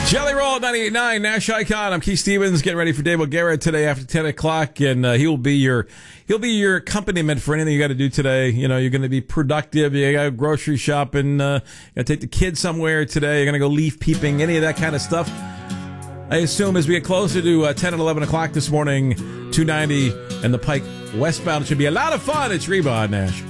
Jelly Roll at 98.9, Nash Icon. I'm Keith Stevens, getting ready for Dave O'Gara today after 10 o'clock, and he'll be your accompaniment for anything you got to do today. You know, you're going to be productive. You got to go grocery shopping. You got to take the kids somewhere today. You're going to go leaf peeping, any of that kind of stuff. I assume as we get closer to 10 and 11 o'clock this morning, 290 and the Pike westbound, it should be a lot of fun. It's Reba on Nash.